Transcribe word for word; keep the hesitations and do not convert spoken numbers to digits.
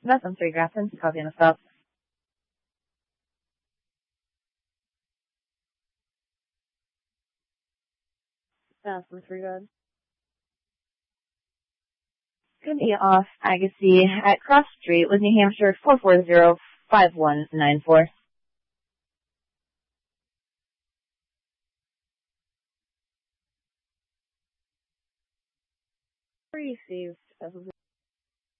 That's on three Grafton, copy on the stop. That's on three good. Gonna be off Agassiz at Cross Street with New Hampshire four four zero five one nine four. Received.